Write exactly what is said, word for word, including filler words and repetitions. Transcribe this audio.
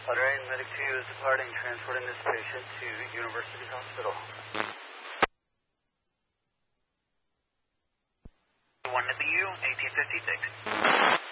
Alright, Medic two is departing, transporting this patient to University Hospital. one W, eighteen fifty-six.